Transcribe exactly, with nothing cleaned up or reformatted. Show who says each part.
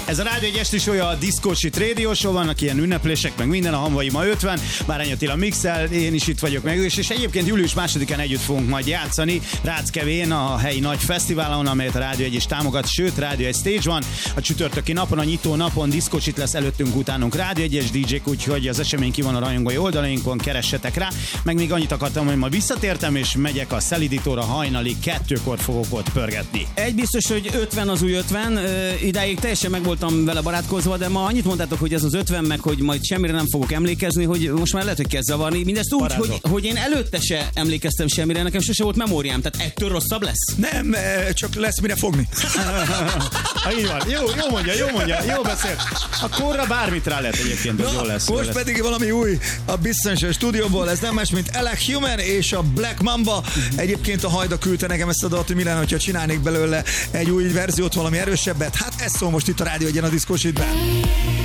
Speaker 1: Ez a Rádió egy esti show, a Disco Shit Radio Show, vannak ilyen ünneplések, meg minden, a Hamvai ma ötven, Bárány Attila mixel, én is itt vagyok meg, és, és egyébként július másodikán együtt fogunk majd játszani Ráckevén, a helyi nagy fesztiválon, amelyet a Rádió egy is támogat, sőt, Rádió egy Stage van. A csütörtöki napon, a nyitó napon Disco Shit lesz előttünk, utánunk Rádió egyes dé jék, úgyhogy az esemény ki van a rajongói oldalainkon, keressetek rá. Meg még annyit akartam, hogy ma visszatértem, és megyek a Szelidítóra hajnali kettőkor fogok ott pörgetni.
Speaker 2: Egy biztos, hogy ötven az új ötven, idáig teljesen meg voltam vele barátkozva, de ma annyit mondtátok, hogy ez az ötven, meg hogy majd semmire nem fogok emlékezni, hogy most már lehet, hogy kezd zavarni. Mindezt úgy, hogy, hogy én előtte se emlékeztem semmire, nekem sose volt memóriám, tehát ettől rosszabb lesz?
Speaker 3: Nem, csak lesz mire fogni.
Speaker 1: Ha, így van. Jó, jó mondja, jó mondja, jó beszél. A korra bármit rá lehet egyébként, hogy
Speaker 3: Na,
Speaker 1: jó lesz.
Speaker 3: Most
Speaker 1: jó lesz.
Speaker 3: pedig valami új a Biztonság stúdióból, ez nem más, mint Elec Human és a Black Mamba. Egyébként a Hajda küldte nekem ezt a dalt, hogy mi lenne, hogyha csinálnék belőle egy új verziót, valami erősebbet. Hát ez szól most itt a Rádió egyen a Disco Shitben.